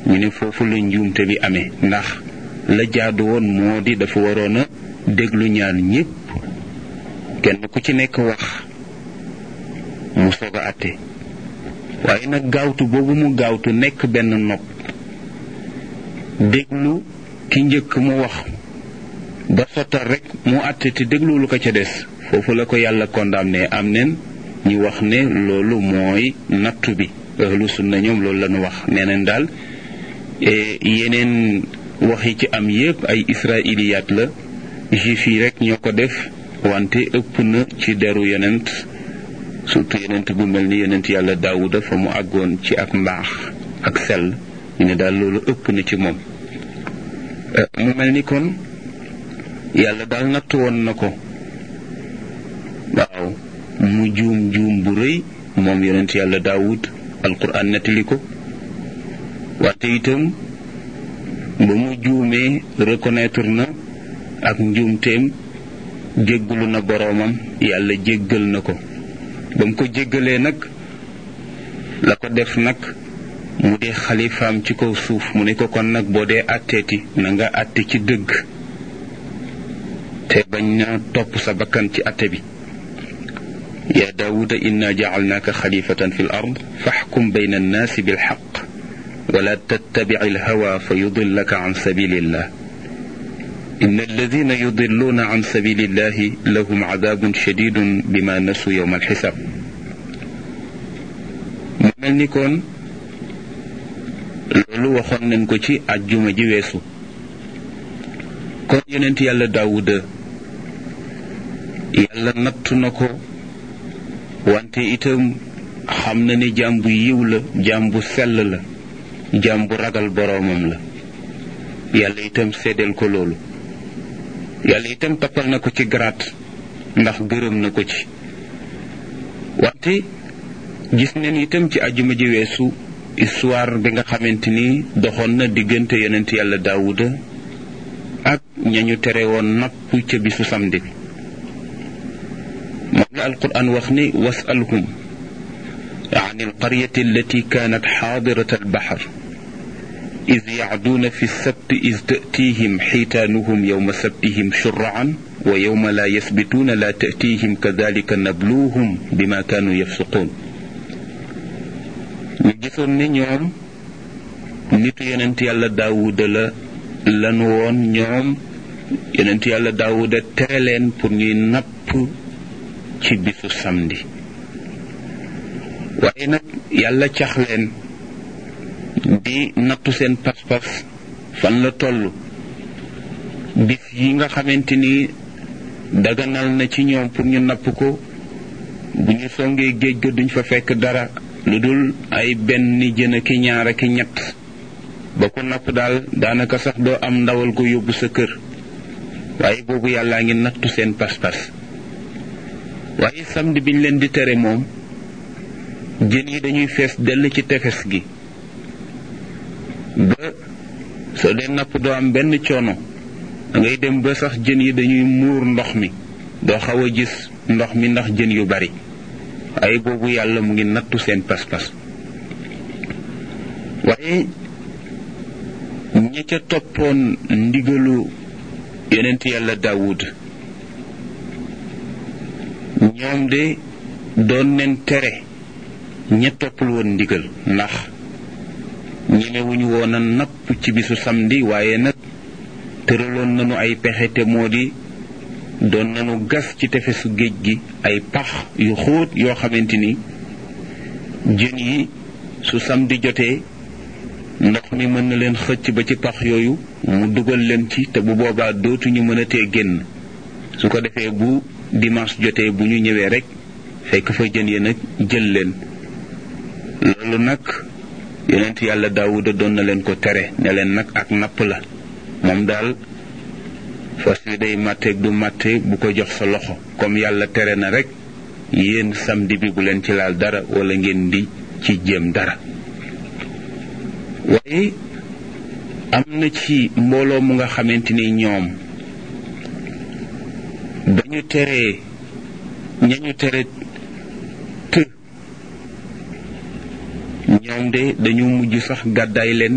ñu ne foofu la njuumte bi amee, ndax la jaadu woon moo di dafa waroon a déglu ñaan ñépp kenn ku ci nekk wax mu soog a àtte. waaye nag gaawtu boobu mu gaawtu nekk benn nopp déglu ki njëkk mu wax ba sottal rek mu àtte te dégluwul ko ca des, foofu la ko yàlla condamné. am neen ñu wax ne loolu mooy nattu bi. ahlu sunna ñoom loolu la ñu wax, nee neen daal yeneen wax yi ci am yépp ay israiliyaat la, juif yi rek ñoo ko def, wante ëpp na ci deru yonent, surtout yonent bu mel ni yonent yàlla daawuda fa mu àggoon ci ak mbaax ak sell, ñu ne daal loolu ëpp na ci moom. mu mel ni kon yàlla daal nattu woon na ko, waaw, mu juum bu rëy moom yonent yàlla daawud, alquran nettali ko. wante itam ba mu juumee reconnaître na ak njuumteem, jéggalu na boroomam, yàlla jéggal na ko. ba mu ko jéggalee nag la ko def nag mu di xalifaam ci kaw suuf. mu ne ko kon nag boo dee àtteeti na nga àtte ci dëgg te bañ na topp sa bakkan ci àtte bi. yaa daawuda inna jacalnaaka xalifatan fi l ard faxkum bayna annaasi bilxaq wala tattabic alhawa fa yudillaka an sabilillah inna alladina yudilluuna an sabilillahi lahum cadaabun shadidun bima nasu yowma alxisaab. mu mel ni kon loolu waxoon nañ ko ci àjjuma ji weesu. kon yonent yàlla daawuda yàlla nattu na ko, wante itam xam na ne jaam bu yiw la, jaam bu sell la, jaam bu ragal boroomam la. yàlla itam seddeel ko loolu. yàlla itam tappal na ko ci garaat ndax gërëm na ko ci. wante gis neen itam ci àjjuma ji weesu histoire bi nga xamante ni doxoon na diggante yonent yàlla daawuda ak ñañu tere woon napp ca bisu samedi bi. moom la alquran wax ni wasalhum an alqaryati allati kanat xaadirat albaxar id yacduuna fi lsabti id tatihim xiitaanuhum yowma sabtihim shuraan wa yowma laa yasbituuna laa tatihim kadalika nabluuhum bima kaanu yafsuquun. ñu gisoon ne ñoom nitu yonent yàlla daawuda lanu woon. ñoom yonent yàlla daawuda tere leen pour ñuy napp ci bisu samedi. waaye nag yàlla cax leen di nattu seen pas-pas fan la toll. bis yi nga xamante ni daganal na ci ñoom pour ñu napp ko, bu ñu songee géej ga duñ fa fekk dara lu dul ay benn jën ak ñaar ak ñett, ba ko napp daal daanaka sax doo am ndawal ko yóbbu sa kër. waaye boobu yàllaa ngi nattu seen pas-pas. waaye samedi biñ leen di tere moom jën yi dañuy fees dell ci tefes gi, ba soo dee napp doo am benn coono. da ngay dem ba sax jën yi dañuy muur ndox mi, doo xaw a gis ndox mi ndax jën yu bari. waaye boobu yàlla mu ngi nattu seen pas-pas. waaye ña ca toppoon ndigalu yonent yàlla daawud, ñoom de doon nen tere ña toppul woon ndigal, ndax ñemewuñu woon a napp ci bisu samedi. waaye nag tëraloon nañu ay pexe, te moo di doon nañu gas ci tefesu géej gi ay pax yu xóot yoo xamante ni jën yi su samedi jotee ndox mi mën na leen xëcc ba ci pax yooyu mu dugal leen ci, te bu boobaa dootuñu mën a tee génn. su ko defee bu dimanche jotee bu ñu ñëwee rek fekk fa jën yi nag jël leen. loolu nag yonent yàlla daawuda doon na leen ko tere, ne leen nag ak napp la. moom daal fas wi day màtteeg du màtte bu ko jox sa loxo, comme yàlla tere na rek yéen samedi bi bu leen ci laal dara wala ngeen di ci jéem dara. waaye am na ci mbooloo mu nga xamante ni ñoom dañu teree ñañu tere të ñoom de dañu mujj sax gàddaay leen